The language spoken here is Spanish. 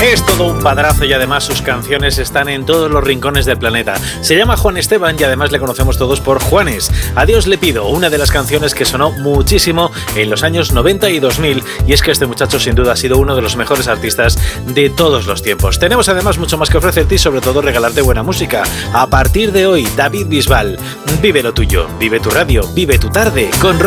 Es todo un padrazo y además sus canciones están en todos los rincones del planeta. Se llama Juan Esteban y además le conocemos todos por Juanes. A Dios le pido, una de las canciones que sonó muchísimo en los años 90 y 2000, y es que este muchacho sin duda ha sido uno de los mejores artistas de todos los tiempos. Tenemos además mucho más que ofrecerte y sobre todo regalarte buena música. A partir de hoy, David Bisbal, vive lo tuyo, vive tu radio, vive tu tarde con